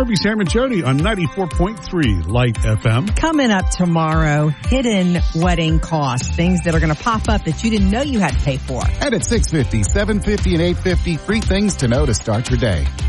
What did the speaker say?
Harvey, Sam, and Jody on 94.3 Light FM. Coming up tomorrow, hidden wedding costs, things that are going to pop up that you didn't know you had to pay for. And at 6:50, 7:50, and 8:50, 3 things to know to start your day.